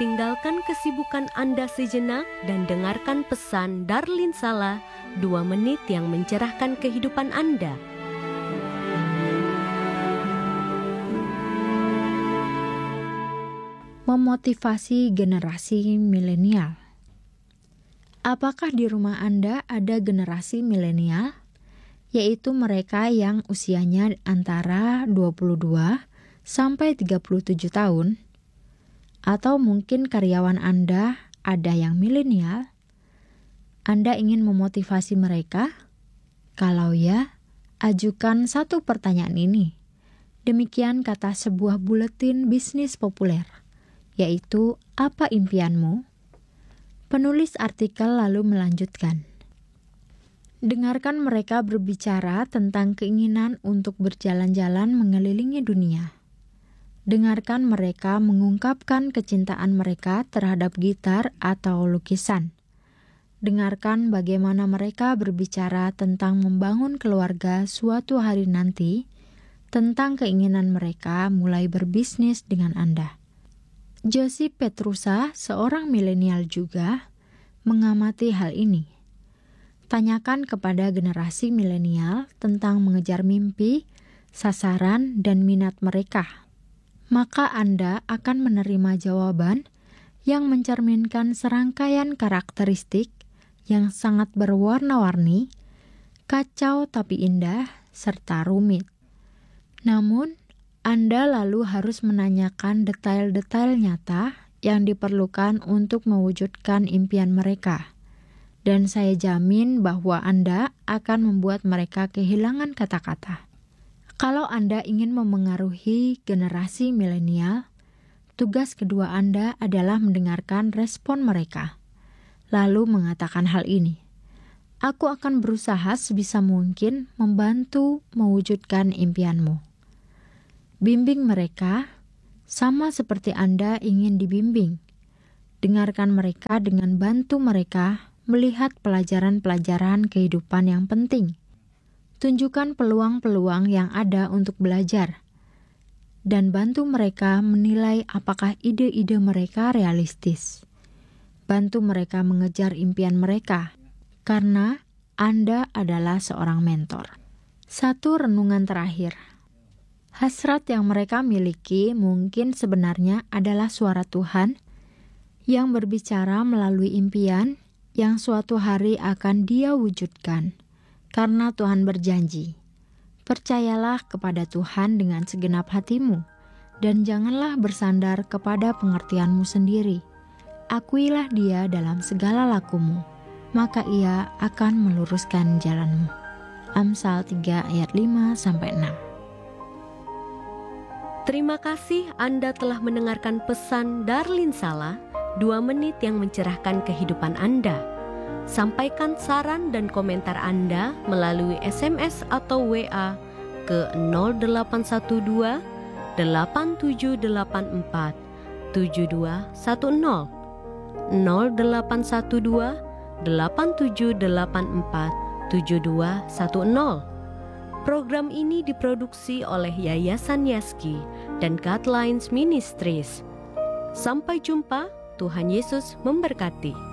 tinggalkan kesibukan Anda sejenak dan dengarkan pesan Darlin Sala, 2 menit yang mencerahkan kehidupan Anda. Memotivasi generasi milenial. Apakah di rumah Anda ada generasi milenial? Yaitu mereka yang usianya antara 22 sampai 37 tahun. Atau mungkin karyawan Anda ada yang milenial? Anda ingin memotivasi mereka? Kalau ya, ajukan satu pertanyaan ini. Demikian kata sebuah buletin bisnis populer, yaitu apa impianmu? Penulis artikel lalu melanjutkan. Dengarkan mereka berbicara tentang keinginan untuk berjalan-jalan mengelilingi dunia. Dengarkan mereka mengungkapkan kecintaan mereka terhadap gitar atau lukisan. Dengarkan bagaimana mereka berbicara tentang membangun keluarga suatu hari nanti, tentang keinginan mereka mulai berbisnis dengan Anda. Josie Petrusa, seorang milenial juga, mengamati hal ini. Tanyakan kepada generasi milenial tentang mengejar mimpi, sasaran, dan minat mereka. Maka Anda akan menerima jawaban yang mencerminkan serangkaian karakteristik yang sangat berwarna-warni, kacau tapi indah, serta rumit. Namun, Anda lalu harus menanyakan detail-detail nyata yang diperlukan untuk mewujudkan impian mereka. Dan saya jamin bahwa Anda akan membuat mereka kehilangan kata-kata. Kalau Anda ingin memengaruhi generasi milenial, tugas kedua Anda adalah mendengarkan respon mereka, lalu mengatakan hal ini. Aku akan berusaha sebisa mungkin membantu mewujudkan impianmu. Bimbing mereka, sama seperti Anda ingin dibimbing. Dengarkan mereka dengan bantu mereka melihat pelajaran-pelajaran kehidupan yang penting. Tunjukkan peluang-peluang yang ada untuk belajar, dan bantu mereka menilai apakah ide-ide mereka realistis. Bantu mereka mengejar impian mereka, karena Anda adalah seorang mentor. Satu renungan terakhir. Hasrat yang mereka miliki mungkin sebenarnya adalah suara Tuhan yang berbicara melalui impian yang suatu hari akan Dia wujudkan. Karena Tuhan berjanji, percayalah kepada Tuhan dengan segenap hatimu, dan janganlah bersandar kepada pengertianmu sendiri. Akuilah Dia dalam segala lakumu, maka Ia akan meluruskan jalanmu. Amsal 3 ayat 5-6. Terima kasih Anda telah mendengarkan pesan Darlin Sala, 2 menit yang mencerahkan kehidupan Anda. Sampaikan saran dan komentar Anda melalui SMS atau WA ke 0812 8784 7210, 0812 8784 7210. Program ini diproduksi oleh Yayasan Yaski dan Guidelines Ministries. Sampai jumpa, Tuhan Yesus memberkati.